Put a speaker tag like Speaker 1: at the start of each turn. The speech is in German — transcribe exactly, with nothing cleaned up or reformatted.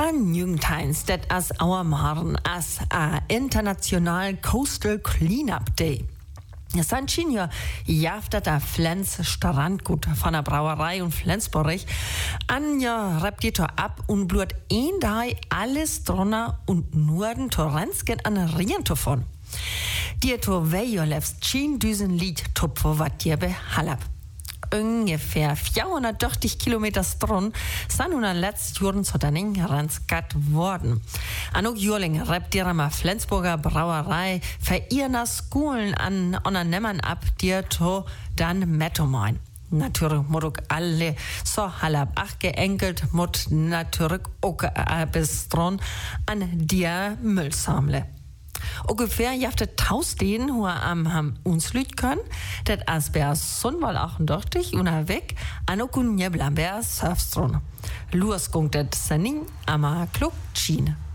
Speaker 1: an Jungteins, das as Auermaren as a International Coastal Cleanup Day. Sanchin ja jaftet der Flens Strandgut von der Brauerei und Flensburg an ja Reptitor ab und blut ein Dai alles drunter und Norden Torrensken an Riento von. Die to Vejolevs Chin düsen Lied Tupfo wat dir behallab. Ungefähr vierhundertachtzig Kilometer dron sind nun letzten Jahren zu den Ranskat worden. Anuk Jurling rebt ihre mal Flensburger Brauerei für ihre Schulen an Unternehmen ab, die to dann Mettomein. Natürlich muss alle so halb acht geenkelt, muss natürlich auch bis dron an die Müllsammle. Ungefähr jafte tausend wo am ham uns lüt können, dat as bär sonwal achtundachtzig unterweg an okun jeblan bär surfstron. Luas gungt dat sanin ama klug Chine.